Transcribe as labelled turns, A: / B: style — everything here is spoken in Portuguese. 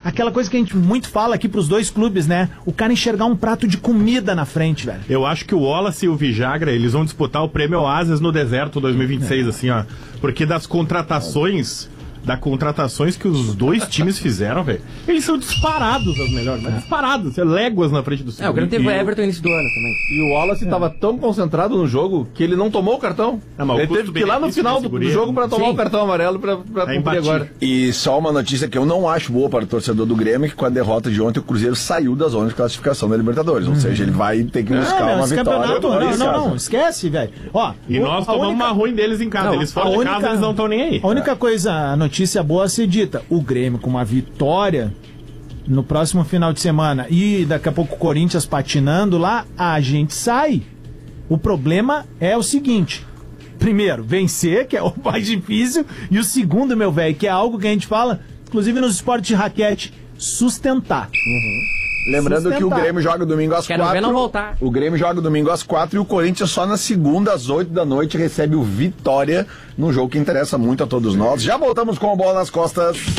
A: aquela coisa que a gente muito fala aqui pros dois clubes, né? O cara enxergar um prato de comida na frente, velho.
B: Eu acho que o Wallace e o Vijagra, eles vão disputar o prêmio Oasis no Deserto 2026, assim, ó. Porque das contratações que os dois times fizeram, velho, eles são disparados as melhores, mas disparados, léguas na frente do segundo.
C: O Grêmio teve o Everton no início do ano também.
D: E o Wallace tava tão concentrado no jogo que ele não tomou o cartão. Ele teve que ir lá no final do jogo pra tomar o cartão amarelo pra cumprir agora.
E: E só uma notícia que eu não acho boa para o torcedor do Grêmio, que com a derrota de ontem o Cruzeiro saiu da zona de classificação da Libertadores. Ou seja, ele vai ter que buscar uma vitória.
A: Não, esquece, velho. Ó,
B: e nós tomamos uma ruim deles em casa. Eles fora de casa, eles não estão nem aí.
A: A única coisa, a notícia boa a ser dita, o Grêmio com uma vitória no próximo final de semana e daqui a pouco o Corinthians patinando lá, a gente sai. O problema é o seguinte: primeiro, vencer, que é o mais difícil, e o segundo, meu velho, que é algo que a gente fala, inclusive nos esportes de raquete, sustentar.
E: Lembrando que o Grêmio joga domingo às 4.
C: Ver não voltar.
E: O Grêmio joga domingo às 4 e o Corinthians só na segunda às 8 da noite recebe o Vitória num jogo que interessa muito a todos nós. Já voltamos com a bola nas costas.